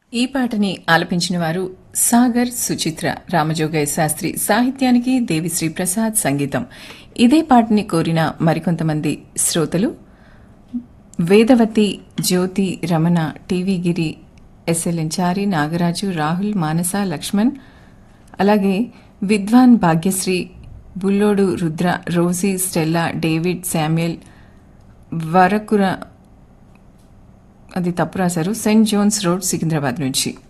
ఈ పాటని ఆలపించిన వారు సాగర్ సుచిత్ర. రామజోగయ్య శాస్త్రి సాహిత్యానికి దేవిశ్రీ ప్రసాద్ సంగీతం. ఇదే పాటని కోరిన మరికొంతమంది శ్రోతలు వేదవతి, జ్యోతి, రమణ, టీవీ గిరి, ఎస్ఎల్ఎన్ చారి, నాగరాజు, రాహుల్, మానస, లక్ష్మణ్, అలాగే విద్వాన్ Bhagyashree, Bullodu Rudra, Rosie, Stella, David, Samuel, వరకుర, అది తప్పు రాశారు, సెయింట్ జోన్స్ రోడ్, సికింద్రాబాద్ నుంచి.